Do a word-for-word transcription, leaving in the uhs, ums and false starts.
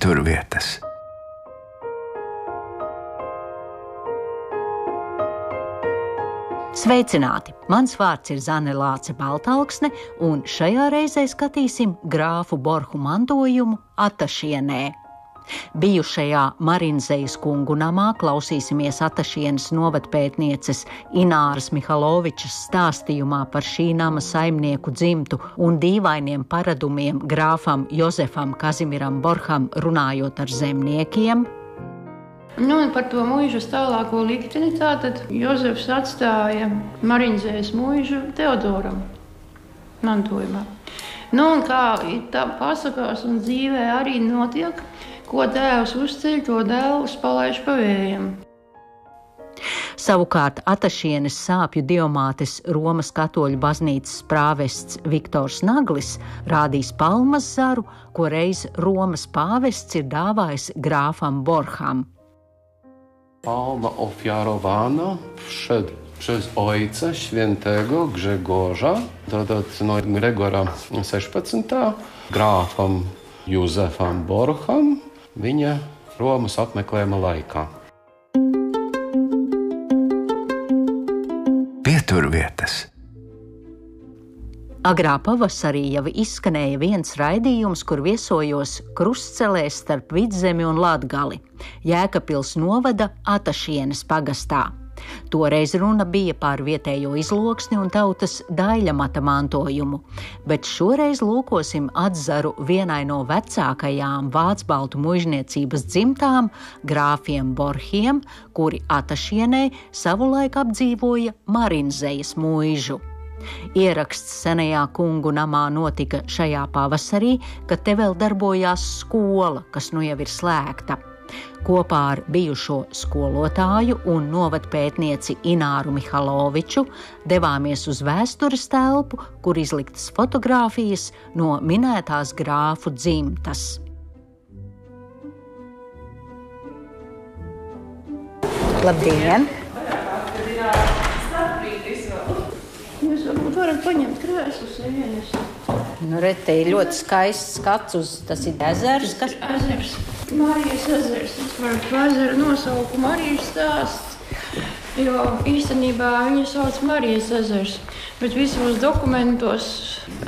Pieturvietas. Sveicināti! Mans vārds ir Zane Lāce Baltalksne, un šajā reizē skatīsim grāfu Borhu mantojumu Atašienē. Bijušajā Marinzejas kungu namā klausīsimies Atašienes novadpētnieces Ināras Mihalovičas stāstījumā par šī nama saimnieku dzimtu un dīvainiem paradumiem grāfam Jozefam Kazimiram Borham runājot ar zemniekiem. Nu, un par to mūžas tālāko likteni tātad Jozefs atstāja Marinzejas mūžu Teodoram mantojumā. Nu, un kā tā pasakās un dzīvē arī notiek, ko tēvs uzceļ, to dēls palaiž pa vējam. Savukārt Atašienes sāpju diomātes Romas katoļu baznīcas prāvests Viktors Naglis rādīs palmas zaru, ko reiz Romas pāvests ir dāvājis grāfam Borham. Palma ofiarowana przed, przez ojca świętego Grzegorza, tātad no Gregora sešpadsmitā grāfam Jozefam Borham viņa Romas apmeklējuma laikā. Pieturvietas. Agrā pavasarī jau izskanēja viens raidījums, kur viesojos krustcelēs starp Vidzemi un Latgali, Jēkabpils novada Atašienes pagastā. Toreiz runa bija par vietējo izloksni un tautas daļamata mantojumu, bet šoreiz lūkosim atzaru vienai no vecākajām vācbaltu muižniecības dzimtām, grāfiem Borhiem, kuri Atašienē savulaik apdzīvoja Marinzejas muižu. Ieraksts senajā kungu namā notika šajā pavasarī, kad te vēl darbojās skola, kas nu jau ir slēgta. Kopā ar bijušo skolotāju un novadpētnieci Ināru Mihaloviču devāmies uz vēstures telpu, kur izliktas fotogrāfijas no minētās grāfu dzimtas. Labdien! Jūs varbūt varat paņemt krēslus vienas. Nu, redz, te ir ļoti skaists skats uz, tas ir ezers, kas? Ezers. Marijas ezers. Es varu to ezeru nosauku Marijas stāsts, jo īstenībā viņu sauc Marijas ezers. Bet visos dokumentos